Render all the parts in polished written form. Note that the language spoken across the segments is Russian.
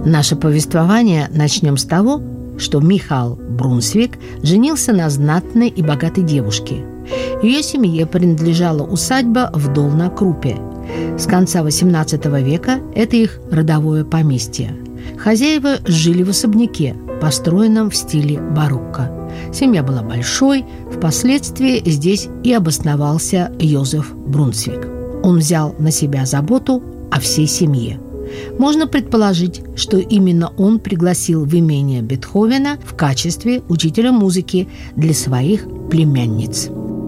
Наше повествование начнем с того, что Михаил Брунсвик женился на знатной и богатой девушке. Ее семье принадлежала усадьба в Долна-Крупе. С конца XVIII века это их родовое поместье. Хозяева жили в особняке, построенном в стиле барокко. Семья была большой, впоследствии здесь и обосновался Йозеф Брунсвик. Он взял на себя заботу о всей семье. Можно предположить, что именно он пригласил в имение Бетховена в качестве учителя музыки для своих племянниц.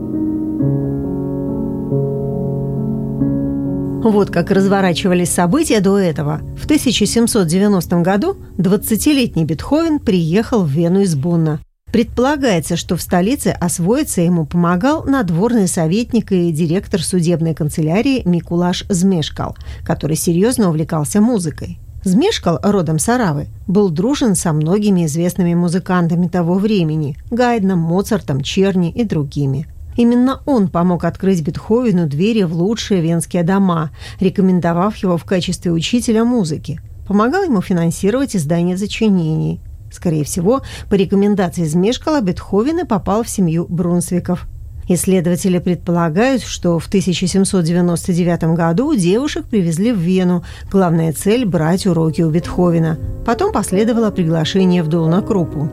Вот как разворачивались события до этого. В 1790 году 20-летний Бетховен приехал в Вену из Бонна. Предполагается, что в столице освоиться ему помогал надворный советник и директор судебной канцелярии Микулаш Змешкал, который серьезно увлекался музыкой. Змешкал, родом с Оравы, был дружен со многими известными музыкантами того времени – Гайдном, Моцартом, Черни и другими. Именно он помог открыть Бетховену двери в лучшие венские дома, рекомендовав его в качестве учителя музыки. Помогал ему финансировать издание сочинений. Скорее всего, по рекомендации Змешкала Бетховен и попал в семью Брунсвиков. Исследователи предполагают, что в 1799 году девушек привезли в Вену. Главная цель – брать уроки у Бетховена. Потом последовало приглашение в Долна-Крупу.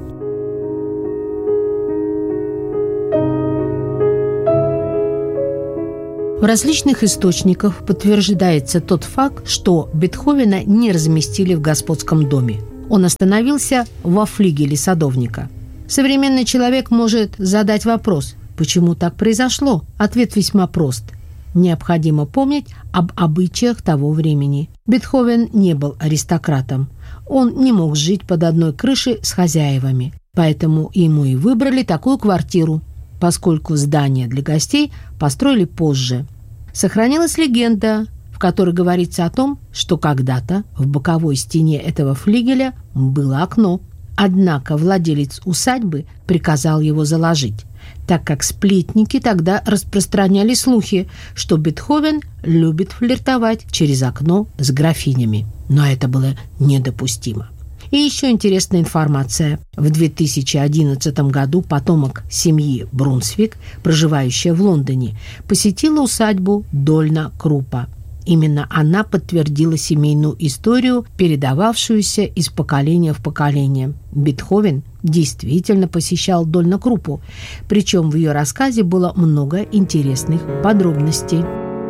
В различных источниках подтверждается тот факт, что Бетховена не разместили в господском доме. Он остановился во флигеле садовника. Современный человек может задать вопрос, почему так произошло? Ответ весьма прост. Необходимо помнить об обычаях того времени. Бетховен не был аристократом. Он не мог жить под одной крышей с хозяевами. Поэтому ему и выбрали такую квартиру, поскольку здание для гостей построили позже. Сохранилась легенда, в которой говорится о том, что когда-то в боковой стене этого флигеля было окно. Однако владелец усадьбы приказал его заложить, так как сплетники тогда распространяли слухи, что Бетховен любит флиртовать через окно с графинями. Но это было недопустимо. И еще интересная информация. В 2011 году потомок семьи Брунсвик, проживающая в Лондоне, посетила усадьбу Дольна-Крупа. Именно она подтвердила семейную историю, передававшуюся из поколения в поколение. Бетховен действительно посещал Дольна-Крупу, причем в ее рассказе было много интересных подробностей.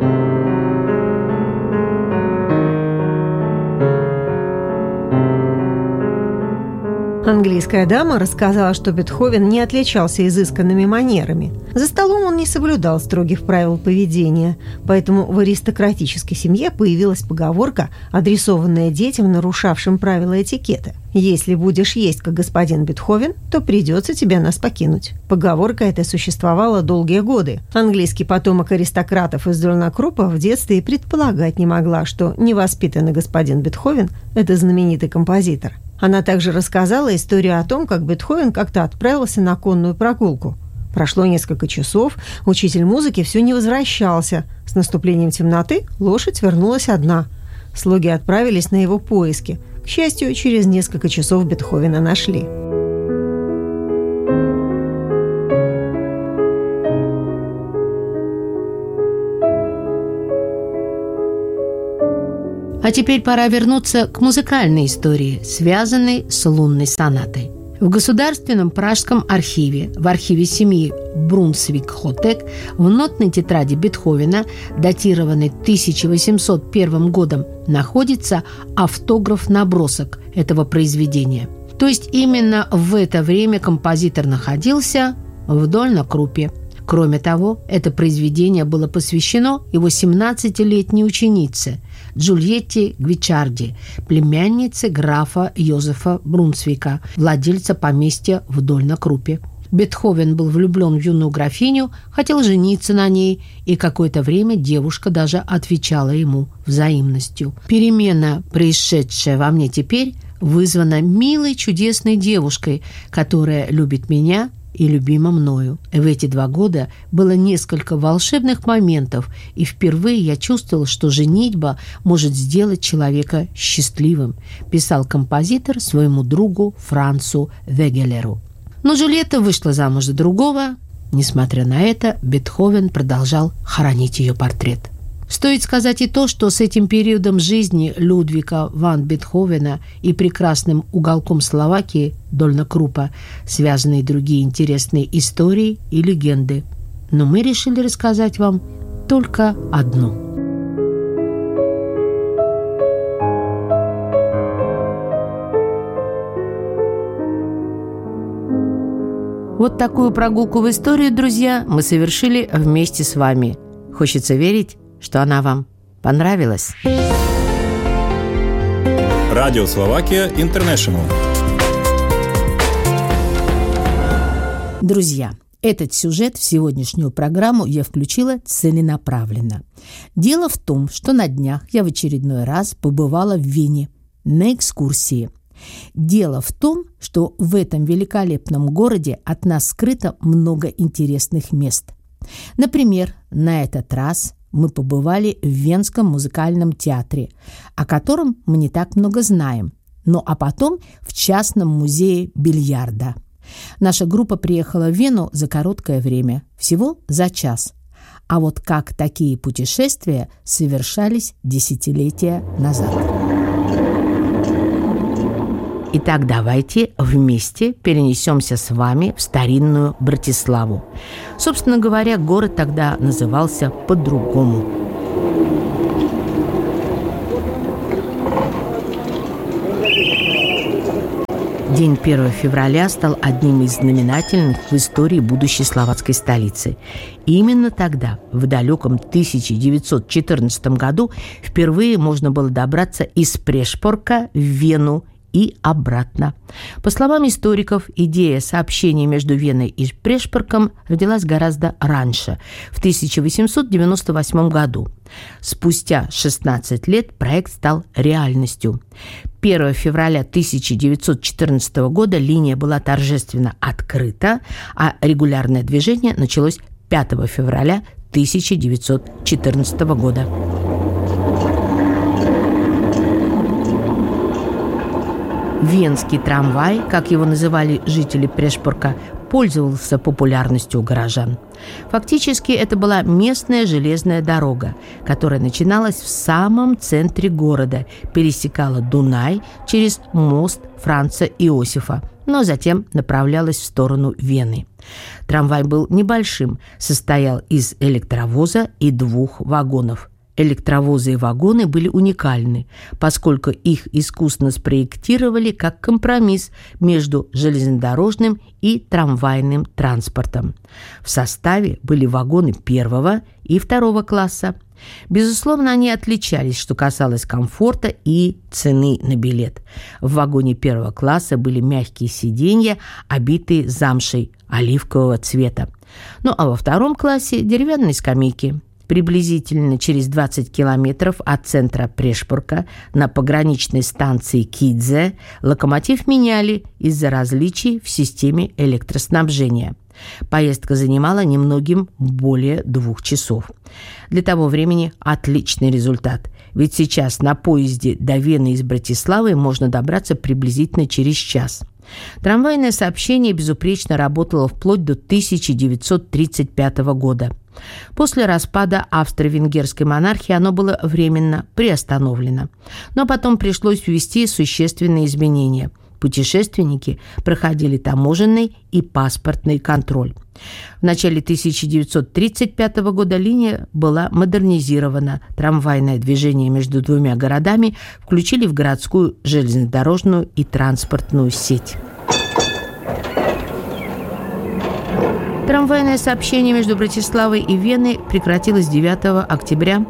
Английская дама рассказала, что Бетховен не отличался изысканными манерами. За столом он не соблюдал строгих правил поведения, поэтому в аристократической семье появилась поговорка, адресованная детям, нарушавшим правила этикета. «Если будешь есть, как господин Бетховен, то придется тебе нас покинуть». Поговорка эта существовала долгие годы. Английский потомок аристократов из Дольна-Крупа в детстве и предполагать не могла, что невоспитанный господин Бетховен – это знаменитый композитор. Она также рассказала историю о том, как Бетховен как-то отправился на конную прогулку. Прошло несколько часов, учитель музыки все не возвращался. С наступлением темноты лошадь вернулась одна. Слуги отправились на его поиски. К счастью, через несколько часов Бетховена нашли. А теперь пора вернуться к музыкальной истории, связанной с лунной сонатой. В Государственном пражском архиве, в архиве семьи Брунсвик-Хотек, в нотной тетради Бетховена, датированной 1801 годом, находится автограф-набросок этого произведения. То есть именно в это время композитор находился в Дольна-Крупе. Кроме того, это произведение было посвящено его 17-летней ученице Джульетте Гвичарди, племяннице графа Йозефа Брунсвика, владельца поместья в Дольна-Крупе. Бетховен был влюблен в юную графиню, хотел жениться на ней, и какое-то время девушка даже отвечала ему взаимностью. Перемена, происшедшая во мне теперь, вызвана милой чудесной девушкой, которая любит меня и любима мною. В эти 2 года было несколько волшебных моментов, и впервые я чувствовал, что женитьба может сделать человека счастливым, писал композитор своему другу Францу Вегелеру. Но Джульетта вышла замуж за другого. Несмотря на это, Бетховен продолжал хоронить ее портрет. Стоит сказать и то, что с этим периодом жизни Людвига ван Бетховена и прекрасным уголком Словакии Дольна Крупа связаны и другие интересные истории и легенды. Но мы решили рассказать вам только одну. Вот такую прогулку в историю, друзья, мы совершили вместе с вами. Хочется верить, что она вам понравилась. Радио Словакия Интернешнл. Друзья, этот сюжет в сегодняшнюю программу я включила целенаправленно. Дело в том, что на днях я в очередной раз побывала в Вене на экскурсии. Дело в том, что в этом великолепном городе от нас скрыто много интересных мест. Например, на этот раз мы побывали в Венском музыкальном театре, о котором мы не так много знаем, а потом в частном музее бильярда. Наша группа приехала в Вену за короткое время, всего за час. А вот как такие путешествия совершались десятилетия назад. Итак, давайте вместе перенесемся с вами в старинную Братиславу. Собственно говоря, город тогда назывался по-другому. День 1 февраля стал одним из знаменательных в истории будущей словацкой столицы. И именно тогда, в далеком 1914 году, впервые можно было добраться из Прешпорка в Вену и обратно. По словам историков, идея сообщения между Веной и Прешпорком родилась гораздо раньше, в 1898 году. Спустя 16 лет проект стал реальностью. 1 февраля 1914 года линия была торжественно открыта, а регулярное движение началось 5 февраля 1914 года. Венский трамвай, как его называли жители Прешпорка, пользовался популярностью у горожан. Фактически это была местная железная дорога, которая начиналась в самом центре города, пересекала Дунай через мост Франца Иосифа, но затем направлялась в сторону Вены. Трамвай был небольшим, состоял из электровоза и 2 вагонов. Электровозы и вагоны были уникальны, поскольку их искусно спроектировали как компромисс между железнодорожным и трамвайным транспортом. В составе были вагоны 1 и 2 класса. Безусловно, они отличались, что касалось комфорта и цены на билет. В вагоне 1 класса были мягкие сиденья, обитые замшей оливкового цвета. А во 2 классе деревянные скамейки. Приблизительно через 20 километров от центра Прешпорка на пограничной станции Кидзе локомотив меняли из-за различий в системе электроснабжения. Поездка занимала немногим более 2 часов. Для того времени отличный результат, ведь сейчас на поезде до Вены из Братиславы можно добраться приблизительно через час. Трамвайное сообщение безупречно работало вплоть до 1935 года. После распада австро-венгерской монархии оно было временно приостановлено. Но потом пришлось ввести существенные изменения. Путешественники проходили таможенный и паспортный контроль. В начале 1935 года линия была модернизирована. Трамвайное движение между 2 городами включили в городскую железнодорожную и транспортную сеть. Трамвайное сообщение между Братиславой и Веной прекратилось 9 октября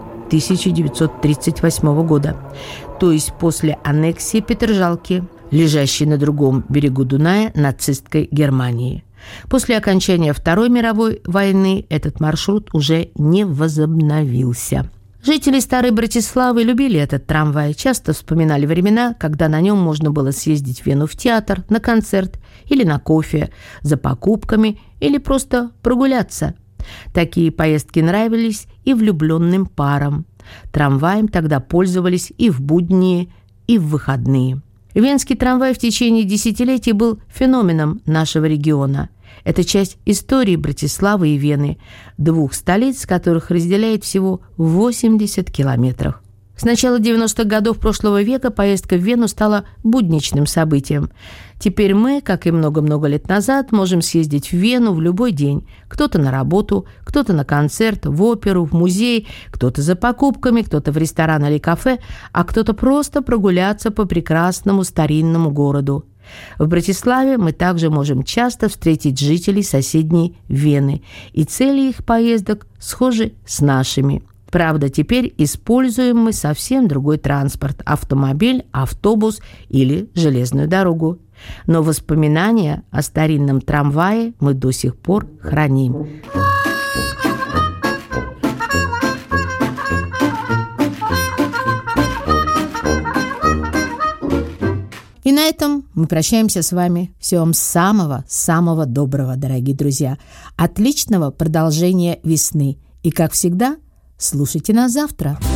1938 года, то есть после аннексии Петержалки, лежащей на другом берегу Дуная нацистской Германии. После окончания Второй мировой войны этот маршрут уже не возобновился. Жители старой Братиславы любили этот трамвай, часто вспоминали времена, когда на нем можно было съездить в Вену в театр, на концерт или на кофе, за покупками или просто прогуляться. Такие поездки нравились и влюбленным парам. Трамваем тогда пользовались и в будние, и в выходные. Венский трамвай в течение десятилетий был феноменом нашего региона. Это часть истории Братиславы и Вены, двух столиц, которых разделяет всего 80 километров. С начала 90-х годов прошлого века поездка в Вену стала будничным событием. Теперь мы, как и много-много лет назад, можем съездить в Вену в любой день. Кто-то на работу, кто-то на концерт, в оперу, в музей, кто-то за покупками, кто-то в ресторан или кафе, а кто-то просто прогуляться по прекрасному старинному городу. В Братиславе мы также можем часто встретить жителей соседней Вены, и цели их поездок схожи с нашими. Правда, теперь используем мы совсем другой транспорт – автомобиль, автобус или железную дорогу. Но воспоминания о старинном трамвае мы до сих пор храним. И на этом мы прощаемся с вами. Всего вам самого-самого доброго, дорогие друзья. Отличного продолжения весны. И, как всегда, слушайте нас завтра.